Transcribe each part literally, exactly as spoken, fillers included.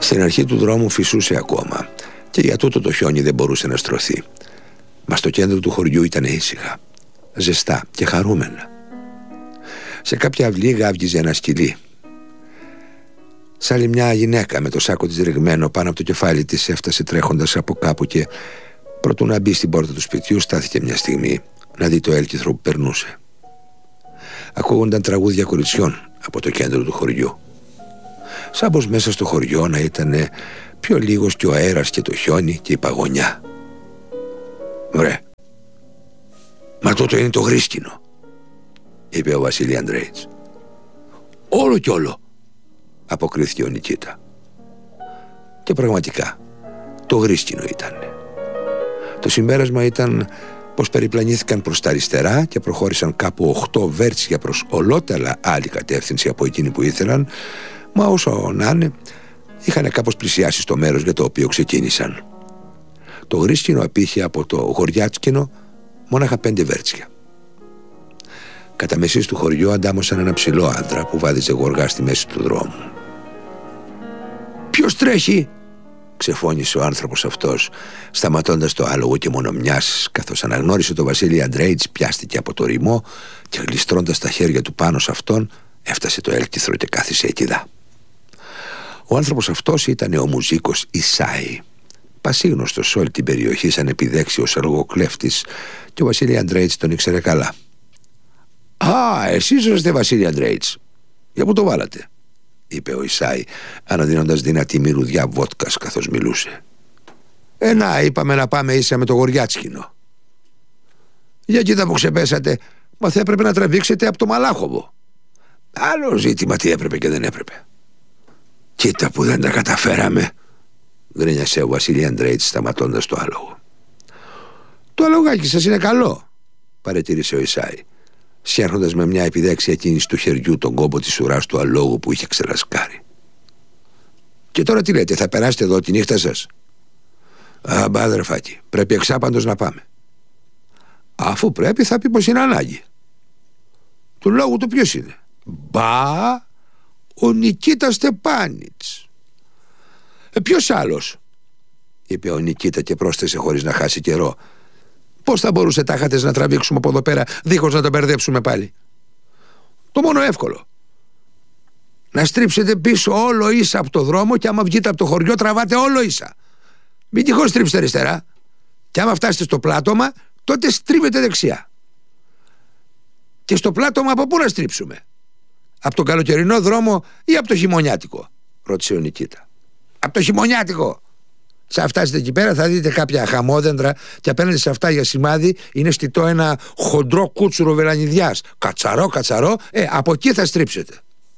Στην αρχή του δρόμου φυσούσε ακόμα και για τούτο το χιόνι δεν μπορούσε να στρωθεί. Μα στο κέντρο του χωριού ήταν ήσυχα, ζεστά και χαρούμενα. Σε κάποια αυλή γάβγιζε ένα σκυλί. Σ' άλλη μια γυναίκα με το σάκο της ρηγμένο πάνω από το κεφάλι της έφτασε τρέχοντας από κάπου και προτού να μπει στην πόρτα του σπιτιού στάθηκε μια στιγμή να δει το έλκυθρο που περνούσε. Ακούγονταν τραγούδια κοριτσιών από το κέντρο του χωριού. Σαν πως μέσα στο χωριό να ήταν πιο λίγος και ο αέρας και το χιόνι και η παγωνιά. «Βρε, μα τότε είναι το γρίσκινο», είπε ο Βασίλη Αντρέιτς. «Όλο κι όλο», αποκρίθηκε ο Νικήτα. Και πραγματικά το γρίσκινο ήταν. Το συμπέρασμα ήταν πως περιπλανήθηκαν προς τα αριστερά και προχώρησαν κάπου οχτώ βέρτσια προς ολότελα άλλη κατεύθυνση από εκείνη που ήθελαν, μα όσο να είναι είχαν κάπως πλησιάσει στο μέρος για το οποίο ξεκίνησαν. Το γρίσκινο απήχε από το γοριάτσκινο μόναχα πέντε βέρτσια. Κατά μεσής του χωριού αντάμωσαν ένα ψηλό άντρα που βάδιζε γοργά στη μέση του δρόμου. «Ποιος τρέχει?» ξεφώνησε ο άνθρωπος αυτός, σταματώντας το άλογο και μόνο μιας, καθώς αναγνώρισε το Βασίλη Αντρέιτς, πιάστηκε από το ρημό και γλιστρώντας τα χέρια του πάνω σε αυτόν έφτασε το έλκυθρο και κάθισε εκειδά. Ο άνθρωπος αυτός ήταν ο μουζίκος Ισάη, πασίγνωστος σε όλη την περιοχή σαν επιδέξιος αργοκλέφτης, και ο Βασίλη Αντρέιτς τον ήξερε καλά. «Α, εσείς είστε Βασίλη Αντρέιτς. Για πού το βάλατε?» είπε ο Ισάη, αναδίνοντας δυνατή μυρουδιά βότκας καθώς μιλούσε. «Ε, να, είπαμε να πάμε ίσα με το γοριάτσκινο». «Για κοίτα που ξεπέσατε, μα θα έπρεπε να τραβήξετε από το Μαλάχοβο». «Άλλο ζήτημα τι έπρεπε και δεν έπρεπε». «Κοίτα που δεν τα καταφέραμε», γκρίνιασε ο Βασίλη Αντρέιτς σταματώντας το άλογο. «Το αλογάκι σας είναι καλό», παρατήρησε ο Ισάη, σιάρχοντας με μια επιδέξια κίνηση του χεριού τον κόμπο της ουράς του αλόγου που είχε ξελασκάρει. «Και τώρα τι λέτε, θα περάσετε εδώ τη νύχτα σας?» «Α, μπα αδερφάκι, πρέπει εξάπαντος να πάμε». «Αφού πρέπει θα πει πως είναι ανάγκη». «Του λόγου του ποιος είναι?» «Μπα, ο Νικήτα Στεπάνιτς». «Ε, ποιος άλλος?» είπε ο Νικήτα και πρόσθεσε χωρίς να χάσει καιρό. «Πώς θα μπορούσε τάχατες να τραβήξουμε από εδώ πέρα δίχως να τον μπερδέψουμε πάλι?» «Το μόνο εύκολο. Να στρίψετε πίσω όλο ίσα από το δρόμο και άμα βγείτε από το χωριό τραβάτε όλο ίσα. Μην τυχώς στρίψετε αριστερά. Και άμα φτάσετε στο πλάτωμα τότε στρίβετε δεξιά». «Και στο πλάτωμα από πού να στρίψουμε? Από τον καλοκαιρινό δρόμο ή από το χειμωνιάτικο?» ρώτησε ο Νικήτα. «Από το χειμωνιάτικο. Σαν φτάσετε εκεί πέρα θα δείτε κάποια χαμόδεντρα και απέναντι σε αυτά για σημάδι είναι στιτό ένα χοντρό κούτσουρο βελανιδιάς. Κατσαρό, κατσαρό, ε, από εκεί θα στρίψετε».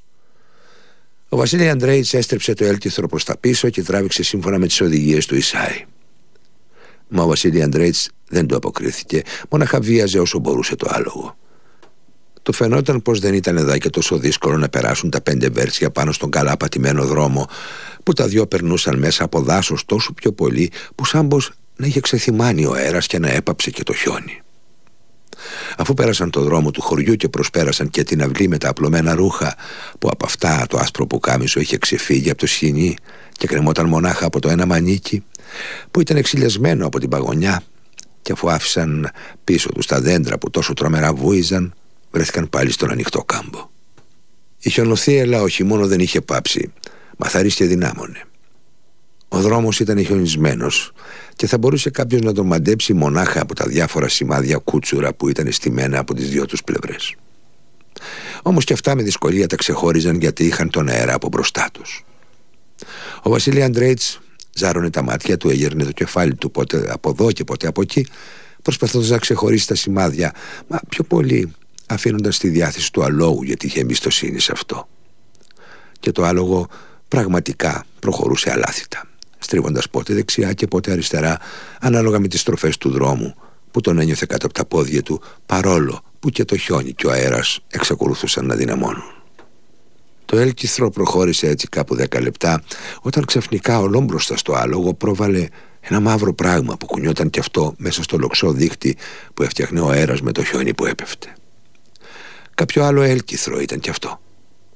Ο Βασίλη Αντρέιτς έστρεψε το έλκυθρο προς τα πίσω και τράβηξε σύμφωνα με τις οδηγίες του Ισάη. Μα ο Βασίλη Αντρέιτς δεν το αποκρίθηκε, μόναχα βίαζε όσο μπορούσε το άλογο. Του φαινόταν πως δεν ήταν εδώ και τόσο δύσκολο να περάσουν τα πέντε βέρτσια πάνω στον καλά πατημένο δρόμο, που τα δυο περνούσαν μέσα από δάσος τόσο πιο πολύ που σαν πως να είχε ξεθυμάνει ο αέρας και να έπαψε και το χιόνι. Αφού πέρασαν το δρόμο του χωριού και προσπέρασαν και την αυλή με τα απλωμένα ρούχα, που από αυτά το άσπρο πουκάμισο είχε ξεφύγει από το σκηνή και κρεμόταν μονάχα από το ένα μανίκι που ήταν εξηλιασμένο από την παγωνιά, και αφού άφησαν πίσω τους τα δέντρα που τόσο τρομερά βούιζαν, βρέθηκαν πάλι στον ανοιχτό κάμπο. Η χιονοθύελλα όχι μόνο δεν είχε πάψει, μα θαρίστηκε δυνάμωνε. Ο δρόμος ήταν χιονισμένος και θα μπορούσε κάποιος να τον μαντέψει μονάχα από τα διάφορα σημάδια κούτσουρα που ήταν στημένα από τις δυο τους πλευρές. Όμως και αυτά με δυσκολία τα ξεχώριζαν, γιατί είχαν τον αέρα από μπροστά τους. Ο Βασίλη Αντρέιτς ζάρωνε τα μάτια του, έγερνε το κεφάλι του πότε από εδώ και πότε από εκεί, προσπαθώντας να ξεχωρίσει τα σημάδια, μα πιο πολύ αφήνοντας τη διάθεση του αλόγου, γιατί είχε εμπιστοσύνη σε αυτό. Και το άλογο πραγματικά προχωρούσε αλάθητα, στρίβοντας πότε δεξιά και πότε αριστερά, ανάλογα με τις στροφές του δρόμου που τον ένιωθε κάτω από τα πόδια του, παρόλο που και το χιόνι και ο αέρας εξακολουθούσαν να δυναμώνουν. Το έλκυθρο προχώρησε έτσι κάπου δέκα λεπτά, όταν ξαφνικά ολόμπροστα στο άλογο πρόβαλε ένα μαύρο πράγμα που κουνιόταν κι αυτό μέσα στο λοξό δίχτυ που έφτιαχνε ο αέρας με το χιόνι που έπεφτε. Κάποιο άλλο έλκυθρο ήταν κι αυτό.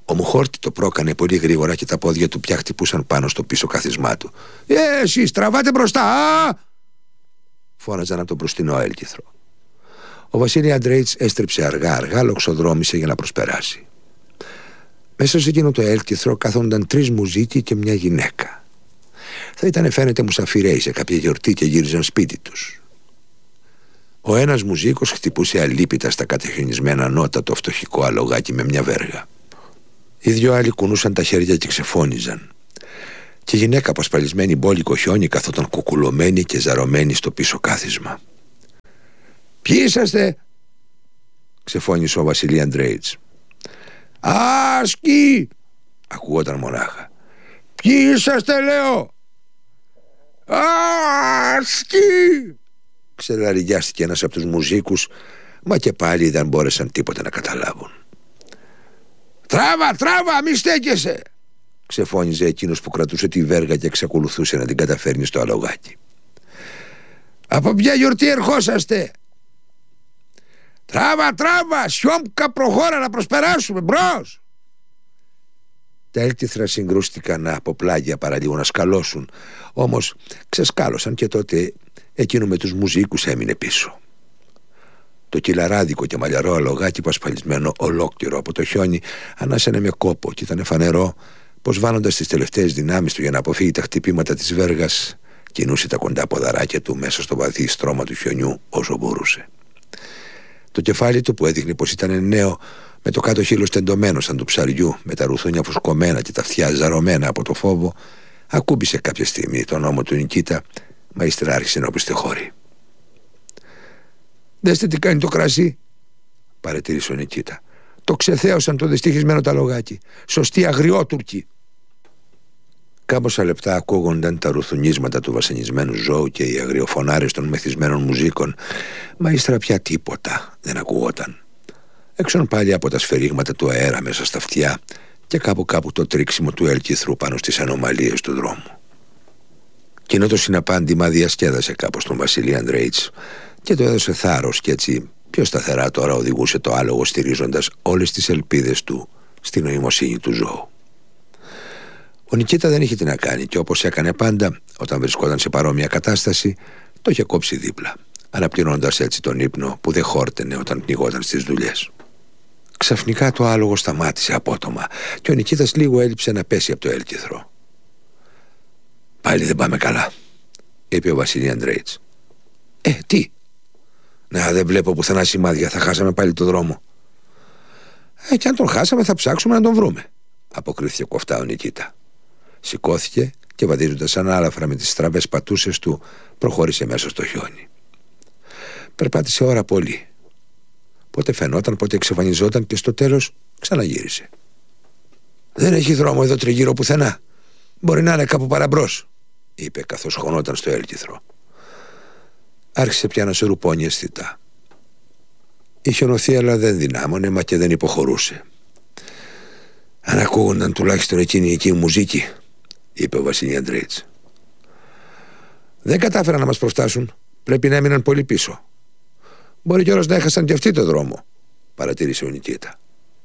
Ο Μουχόρτη το πρόκανε πολύ γρήγορα και τα πόδια του πια χτυπούσαν πάνω στο πίσω κάθισμά του. «Ε, εσείς τραβάτε μπροστά, α!» φώναζαν από τον μπροστινό έλκυθρο. Ο Βασίλη Αντρέιτς έστριψε αργά-αργά, λοξοδρόμησε για να προσπεράσει. Μέσα σε εκείνο το έλκυθρο κάθονταν τρεις μουζίκοι και μια γυναίκα. Θα ήταν, φαίνεται, μουσαφιρέοι σε κάποια γιορτή και γύριζαν σπίτι τους. Ο ένας μουζίκος χτυπούσε αλίπητα στα κατεχιονισμένα νότα το φτωχικό αλογάκι με μια βέργα. Οι δυο άλλοι κουνούσαν τα χέρια και ξεφώνιζαν. Και η γυναίκα, απασπαλισμένη μπόλικο χιόνι, καθόταν κουκουλωμένη και ζαρωμένη στο πίσω κάθισμα. «Ποιοι είσαστε?» ξεφώνησε ο Βασίλη Αντρέιτς. «Άσκι!» ακουγόταν μονάχα. «Ποιοι είσαστε, λέω?» «Άσκι!» ξελαριγιάστηκε ένας από τους μουζίκους, μα και πάλι δεν μπόρεσαν τίποτα να καταλάβουν. «Τράβα, τράβα, μη στέκεσαι!» ξεφώνιζε εκείνος που κρατούσε τη βέργα και εξακολουθούσε να την καταφέρνει στο αλογάκι. «Από ποια γιορτή ερχόσαστε?» «Τράβα, τράβα, σιόμκα, προχώρα να προσπεράσουμε, μπρος!» Τα έλκυθρα συγκρούστηκαν από πλάγια παραλίγο να σκαλώσουν, όμως ξεσκάλωσαν και τότε εκείνο με τους μουζίκους έμεινε πίσω. Το κυλαράδικο και μαλλιαρό αλογάκι, πασπαλισμένο ολόκληρο από το χιόνι, ανάσαινε με κόπο και ήταν φανερό πως, βάνοντας τις τελευταίες δυνάμεις του για να αποφύγει τα χτυπήματα της βέργας, κινούσε τα κοντά ποδαράκια του μέσα στο βαθύ στρώμα του χιονιού όσο μπορούσε. Το κεφάλι του, που έδειχνε πως ήταν νέο, με το κάτω χείλος τεντωμένο σαν του ψαριού, με τα ρουθούνια φουσκωμένα και τα αυτιά ζαρωμένα από το φόβο, ακούμπησε κάποια στιγμή τον ώμο του Νικήτα, μα ύστερα άρχισε να οπισθοχώρει. «Δέστε τι κάνει το κρασί», παρατήρησε ο Νικήτα. «Το ξεθέωσαν το δυστυχισμένο τα λογάκι. Σωστή αγριότουρκη». Κάμποσα λεπτά ακούγονταν τα ρουθουνίσματα του βασανισμένου ζώου και οι αγριοφωνάρες των μεθυσμένων μουζίκων, μα ύστερα πια τίποτα δεν ακουγόταν. Έξω πάλι από τα σφαιρίγματα του αέρα μέσα στα αυτιά και κάπου κάπου το τρίξιμο του έλκυθρου πάνω στις ανομαλίες του δρόμου. Κοινό το συναπάντημα διασκέδασε κάπως τον Βασίλη Αντρέιτς και το έδωσε θάρρος, και έτσι πιο σταθερά τώρα οδηγούσε το άλογο, στηρίζοντας όλες τις ελπίδες του στη νοημοσύνη του ζώου. Ο Νικήτα δεν είχε τι να κάνει και, όπως έκανε πάντα όταν βρισκόταν σε παρόμοια κατάσταση, το είχε κόψει δίπλα, αναπληρώνοντας έτσι τον ύπνο που δεν χόρτενε όταν πνιγόταν στις δουλειές. Ξαφνικά το άλογο σταμάτησε απότομα και ο Νικήτας λίγο έλειψε να πέσει από το έλκυθρο. «Πάλι δεν πάμε καλά», είπε ο Βασίλη Αντρέιτς. «Ε, τι?» «Να, δεν βλέπω πουθενά σημάδια, θα χάσαμε πάλι το δρόμο». «Ε, και αν τον χάσαμε θα ψάξουμε να τον βρούμε», αποκρίθηκε κοφτά ο Νικήτα. Σηκώθηκε και, βαδίζοντας ανάλαφρα με τις στραβές πατούσες του, προχώρησε μέσα στο χιόνι. Περπάτησε ώρα πολύ. Πότε φαινόταν, πότε εξαφανιζόταν και στο τέλος ξαναγύρισε. «Δεν έχει δρόμο εδώ τριγύρω πουθενά. Μπορεί να είναι κάπου παραμπρός», είπε καθώς χωνόταν στο έλκυθρο. Άρχισε πια να σουρουπώνει αισθητά. Είχε χιονοθεί, αλλά δεν δυνάμωνε, μα και δεν υποχωρούσε. «Αν ακούγονταν τουλάχιστον εκείνη εκεί η μουζίκη», είπε ο Βασίλη Αντρέιτς. «Δεν κατάφεραν να μας προφτάσουν. Πρέπει να έμειναν πολύ πίσω. Μπορεί κιόλας να έχασαν κι αυτοί το δρόμο», παρατήρησε ο Νικήτα.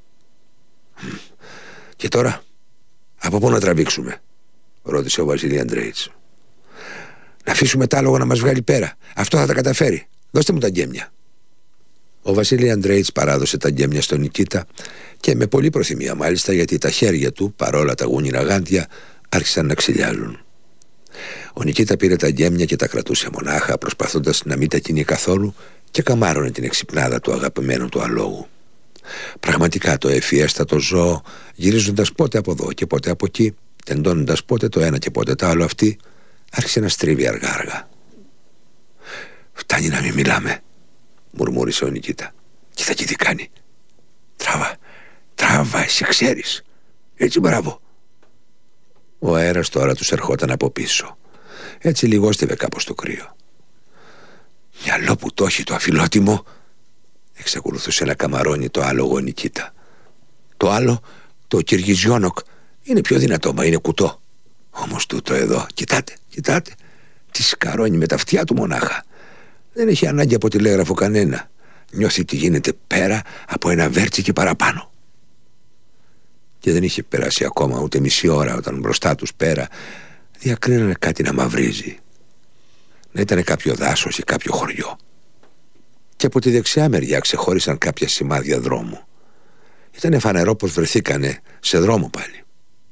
«Και τώρα, από πού να τραβήξουμε?» ρώτησε ο Βασίλη Αντρέιτς. «Να αφήσουμε τ' άλογο να μας βγάλει πέρα. Αυτό θα τα καταφέρει. Δώστε μου τα γκέμια». Ο Βασίλη Αντρέιτς παράδωσε τα γκέμια στον Νικήτα και με πολύ προθυμία μάλιστα, γιατί τα χέρια του, παρόλα τα γούνινα γάντια, άρχισαν να ξυλιάζουν. Ο Νικήτα πήρε τα γκέμια και τα κρατούσε μονάχα, προσπαθώντας να μην τα κινεί καθόλου, και καμάρωνε την εξυπνάδα του αγαπημένου του αλόγου. Πραγματικά το ευφιέστατο ζώο, γυρίζοντας πότε από εδώ και πότε από εκεί, τεντώνοντας πότε το ένα και πότε το άλλο αυτή, άρχισε να στρίβει αργά-αργά. «Φτάνει να μην μιλάμε», μουρμούρισε ο Νικήτα. «Κοίτα και τι κάνει. Τράβα, τράβα, εσύ ξέρεις. Έτσι, μπράβο». Ο αέρας τώρα τους ερχόταν από πίσω. Έτσι λιγόστευε κάπως το κρύο. «Μυαλό που το έχει το αφιλότιμο», εξακολουθούσε να καμαρώνει το άλογο ο Νικήτα. «Το άλλο, το Κυργιζιόνοκ, είναι πιο δυνατό, μα είναι κουτό. Όμως τούτο εδώ, κοιτάτε, κοιτάτε, τι σκαρώνει με τα αυτιά του μονάχα. Δεν έχει ανάγκη από τηλέγραφο κανένα. Νιώθει τι γίνεται πέρα από ένα βέρτσι και παραπάνω». Και δεν είχε περάσει ακόμα ούτε μισή ώρα όταν μπροστά τους πέρα διακρίνανε κάτι να μαυρίζει. Να ήταν κάποιο δάσος ή κάποιο χωριό. Και από τη δεξιά μεριά ξεχώρισαν κάποια σημάδια δρόμου. Ήτανε φανερό πως βρεθήκανε σε δρόμο πάλι.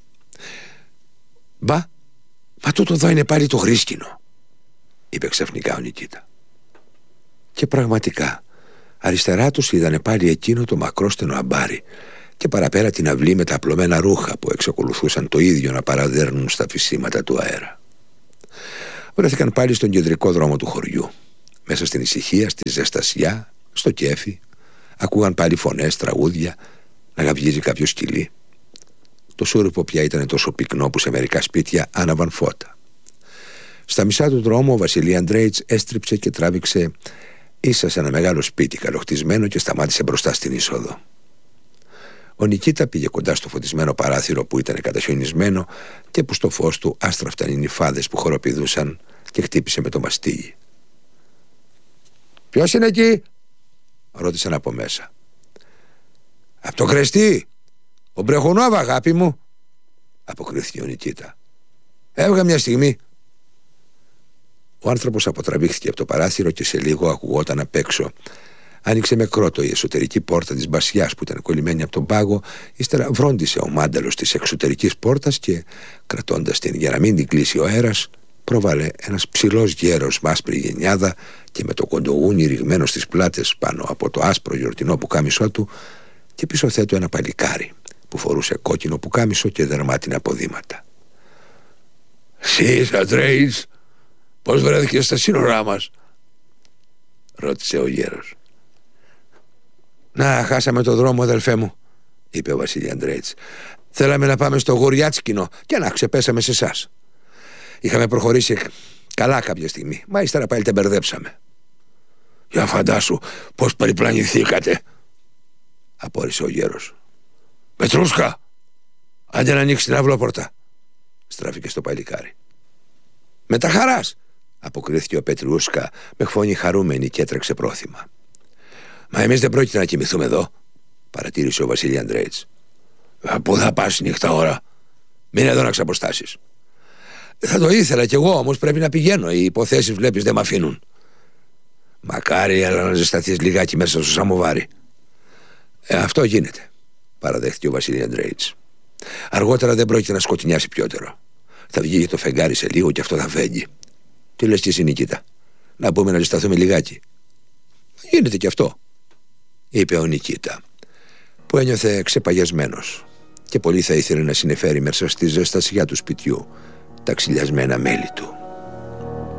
«Μπα, μα τούτο εδώ είναι πάλι το Γρίσκινο», είπε ξαφνικά ο Νικήτα. Και πραγματικά αριστερά τους είδανε πάλι εκείνο το μακρόστενο αμπάρι και παραπέρα την αυλή με τα απλωμένα ρούχα που εξακολουθούσαν το ίδιο να παραδέρνουν στα φυσίματα του αέρα. Βρέθηκαν πάλι στον κεντρικό δρόμο του χωριού. Μέσα στην ησυχία, στη ζεστασιά, στο κέφι, ακούγαν πάλι φωνές, τραγούδια, να γαυγίζει κάποιο σκυλί. Το σούρουπο πια ήταν τόσο πυκνό που σε μερικά σπίτια άναβαν φώτα. Στα μισά του δρόμου ο Βασίλη Αντρέιτς έστριψε και τράβηξε ίσα σε ένα μεγάλο σπίτι καλοχτισμένο και σταμάτησε μπροστά στην είσοδο. Ο Νικήτα πήγε κοντά στο φωτισμένο παράθυρο που ήταν καταχιονισμένο και που στο φως του άστραφταν οι νυφάδες που χοροπηδούσαν, και χτύπησε με το μαστίγι. «Ποιος είναι εκεί?» ρώτησαν από μέσα. «Απ' το Κρεστή, ο Μπρεχουνόβ, αγάπη μου», αποκρίθηκε ο Νικήτα. «Έβγα μια στιγμή». Ο άνθρωπος αποτραβήχθηκε από το παράθυρο και σε λίγο ακουγόταν απ' έξω. Άνοιξε με κρότο η εσωτερική πόρτα της μπασιάς που ήταν κολλημένη από τον πάγο, ύστερα βρόντισε ο μάνταλος της εξωτερικής πόρτας και, κρατώντας την για να μην την κλείσει ο αέρας, πρόβαλε ένας ψηλός γέρος με άσπρη γενιάδα και με το κοντογούνι ρηγμένο στις πλάτες πάνω από το άσπρο γιορτινό πουκάμισό του, και πίσω θέτου ένα παλικάρι που φορούσε κόκκινο πουκάμισο και δερμάτινα ποδήματα. «Σεις, Αντρέιτς, πώς βρέθηκες στα σύνορά μας?» ρώτησε ο γέρος. «Να, χάσαμε το δρόμο, αδελφέ μου», είπε ο Βασίλη Αντρέιτς. «Θέλαμε να πάμε στο Γουριάτσκινο και να ξεπέσαμε σε εσάς. Είχαμε προχωρήσει καλά κάποια στιγμή, μα ύστερα πάλι τα μπερδέψαμε». «Για φαντάσου πως περιπλανηθήκατε», απόρρισε ο γέρος. «Πετρούσκα, άντε να ανοίξει την αυλόπορτα», στράφηκε στο παλικάρι. «Με τα χαράς», αποκρίθηκε ο Πετρούσκα με φωνή χαρούμενη και έτρεξε πρόθυμα. «Μα εμείς δεν πρόκειται να κοιμηθούμε εδώ», παρατήρησε ο Βασίλη Αντρέιτς. «Πού θα πας νύχτα ώρα? Μην εδώ να ξαποστάσεις». «Θα το ήθελα κι εγώ, όμως πρέπει να πηγαίνω. Οι υποθέσεις, βλέπεις, δεν μ' αφήνουν». «Μακάρι, αλλά να ζεσταθείς λιγάκι μέσα στο σαμοβάρι». Ε, «Αυτό γίνεται», παραδέχτηκε ο Βασίλη Αντρέιτς. «Αργότερα δεν πρόκειται να σκοτεινιάσει πιότερο. Θα βγει το φεγγάρι σε λίγο και αυτό θα φέγγει. Τι λες κι εσύ, Νικήτα? Να πούμε να ζεσταθούμε λιγάκι?» «Γίνεται κι αυτό», είπε ο Νικήτα, που ένιωθε ξεπαγιασμένος και πολύ θα ήθελε να συνεφέρει μέσα στη ζεστασιά του σπιτιού τα ξυλιασμένα μέλη του.